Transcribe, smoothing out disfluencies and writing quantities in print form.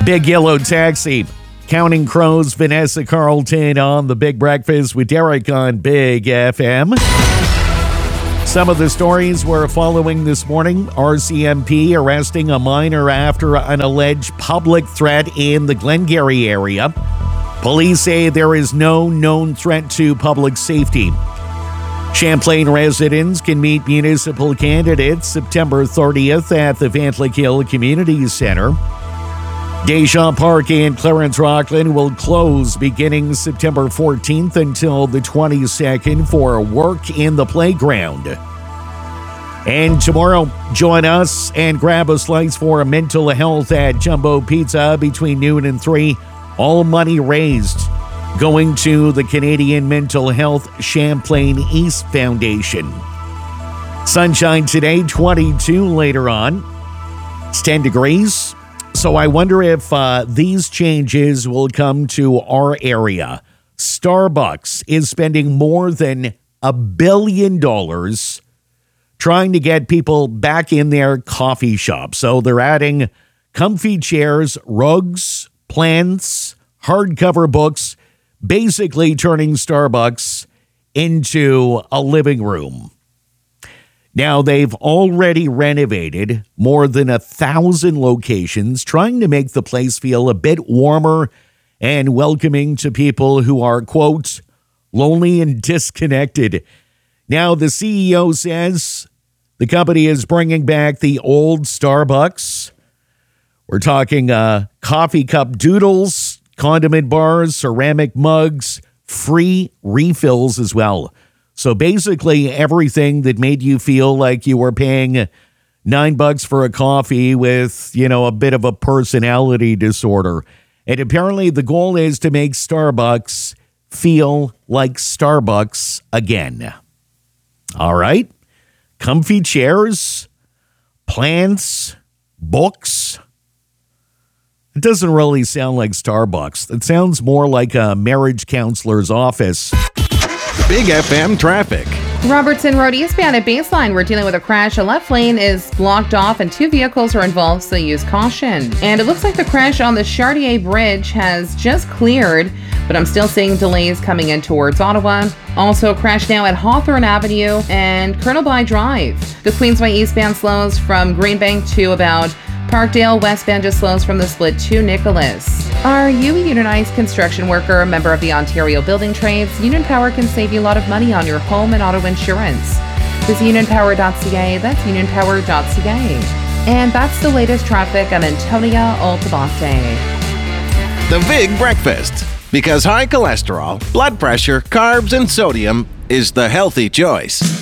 Big Yellow Taxi. Counting Crows, Vanessa Carlton on The Big Breakfast with Derek on Big FM. Some of the stories we're following this morning. RCMP arresting a minor after an alleged public threat in the Glengarry area. Police say there is no known threat to public safety. Champlain residents can meet municipal candidates September 30th at the Van Lake Hill Community Center. Deschamps Park and Clarence Rockland will close beginning September 14th until the 22nd for work in the playground. And tomorrow, join us and grab a slice for mental health at Jumbo Pizza between noon and 3. All money raised going to the Canadian Mental Health Champlain East Foundation. Sunshine today, 22 later on. It's 10 degrees. So I wonder if these changes will come to our area. Starbucks is spending more than $1 billion trying to get people back in their coffee shop. So they're adding comfy chairs, rugs, plants, hardcover books, basically turning Starbucks into a living room. Now, they've already renovated more than 1,000 locations, trying to make the place feel a bit warmer and welcoming to people who are, quote, lonely and disconnected. Now, the CEO says the company is bringing back the old Starbucks. We're talking coffee cup doodles, condiment bars, ceramic mugs, free refills as well. So basically everything that made you feel like you were paying $9 for a coffee with, a bit of a personality disorder. And apparently the goal is to make Starbucks feel like Starbucks again. All right. Comfy chairs, plants, books. It doesn't really sound like Starbucks. It sounds more like a marriage counselor's office. Big FM traffic. Robertson Road eastbound at Baseline, we're dealing with a crash. A left lane is blocked off and 2 vehicles are involved, so use caution. And it looks like the crash on the Chartier Bridge has just cleared, but I'm still seeing delays coming in towards Ottawa. Also, a crash now at Hawthorne Avenue and Colonel By Drive. The Queensway eastbound slows from Greenbank to about Parkdale. Westbound just slows from the split to Nicholas. Are you a unionized construction worker, a member of the Ontario Building Trades? Union Power can save you a lot of money on your home and auto insurance. Visit unionpower.ca. That's unionpower.ca. And that's the latest traffic. I'm Antonia Altabate. The Big Breakfast. Because high cholesterol, blood pressure, carbs, and sodium is the healthy choice.